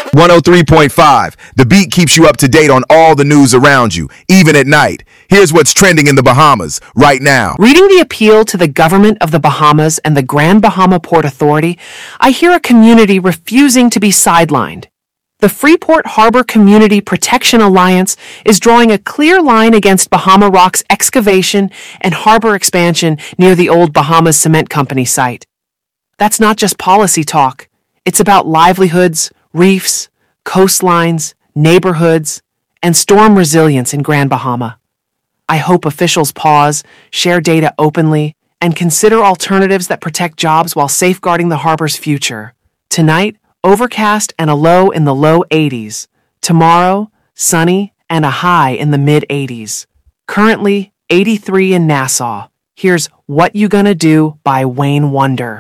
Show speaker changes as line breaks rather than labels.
103.5. The Beat keeps you up to date on all the news around you, even at night. Here's what's trending in the Bahamas right now.
Reading the appeal to the government of the Bahamas and the Grand Bahama Port Authority, I hear a community refusing to be sidelined. The Freeport Harbor Community Protection Alliance is drawing a clear line against Bahama Rock's excavation and harbor expansion near the old Bahamas Cement Company site. That's not just policy talk. It's about livelihoods, reefs, coastlines, neighborhoods, and storm resilience in Grand Bahama. I hope officials pause, share data openly, and consider alternatives that protect jobs while safeguarding the harbor's future. Tonight, overcast and a low in the low 80s. Tomorrow, sunny and a high in the mid-80s. Currently, 83 in Nassau. Here's What You Gonna Do by Wayne Wonder.